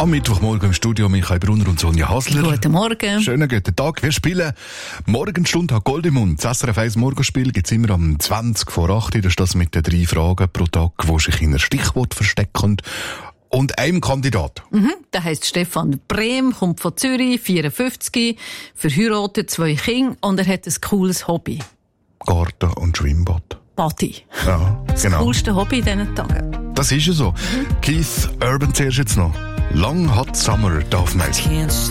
Am Mittwochmorgen im Studio Michael Brunner und Sonja Hasler. Guten Morgen. Schönen guten Tag. Wir spielen Morgenstunde hat Gold im Mund. Das SRF 1 Morgenspiel gibt es immer am 20 vor 8. Das ist das mit den 3 Fragen pro Tag, die sich in ein Stichwort verstecken. Und einem Kandidat. Der heisst Stefan Brehm, kommt von Zürich, 54, verheiratet, 2 Kinder und er hat ein cooles Hobby. Garten und Schwimmbad. Party. Ja, genau. Das coolste Hobby in diesen Tagen. Das ist ja so. Keith Urban zuerst jetzt noch. Long Hot Summer darf man.